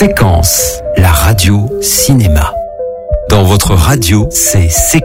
Séquence, la radio cinéma. Dans votre radio, c'est Séquence.